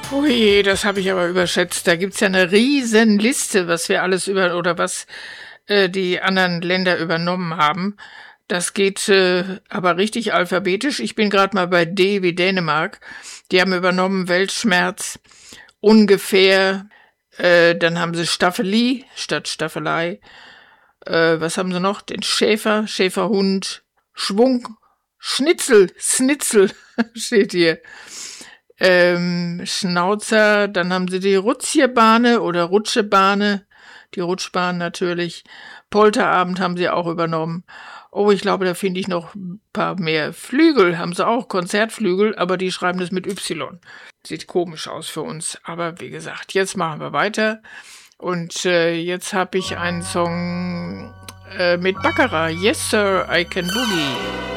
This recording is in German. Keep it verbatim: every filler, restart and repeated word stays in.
Ui, das habe ich aber überschätzt. Da gibt's ja eine riesen Liste, was wir alles über oder was äh, die anderen Länder übernommen haben. Das geht äh, aber richtig alphabetisch. Ich bin gerade mal bei D wie Dänemark. Die haben übernommen Weltschmerz, ungefähr. Äh, dann haben sie Staphylie statt Staffelei. Äh, was haben sie noch? Den Schäfer, Schäferhund, Schwung, Schnitzel, Snitzel steht hier. Ähm, Schnauzer, dann haben sie die Rutschbahne oder Rutschebahne, die Rutschbahn natürlich. Polterabend haben sie auch übernommen. Oh, ich glaube, da finde ich noch ein paar mehr. Flügel haben sie auch, Konzertflügel, aber die schreiben das mit Y. Sieht komisch aus für uns, aber wie gesagt, jetzt machen wir weiter. Und äh, jetzt habe ich einen Song äh, mit Baccarat. Yes, Sir, I Can Boogie.